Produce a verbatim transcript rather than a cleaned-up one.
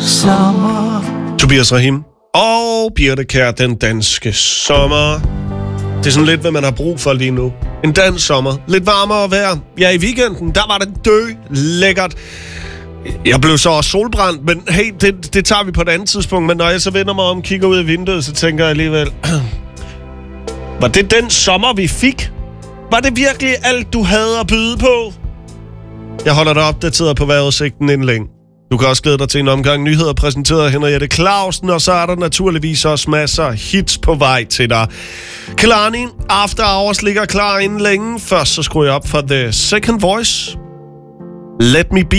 sommer. Tobias Rahim og Birte Kjær, den danske sommer. Det er sådan lidt, hvad man har brug for lige nu. En dansk sommer. Lidt varmere vejr. Ja, i weekenden, der var det dø lækkert. Jeg blev så også solbrændt, men hey, det, det tager vi på et andet tidspunkt. Men når jeg så vender mig om og kigger ud af vinduet, så tænker jeg alligevel... Var det den sommer, vi fik? Var det virkelig alt, du havde at byde på? Jeg holder dig opdateret på vejrudsigten inden længe. Du kan også glæde dig til en omgang nyheder præsenteret af Henriette Clausen, og så er der naturligvis også masser af hits på vej til dig. Kalani, After Hours ligger klar inden længe. Først så skruer jeg op for The Second Voice. Let Me Be.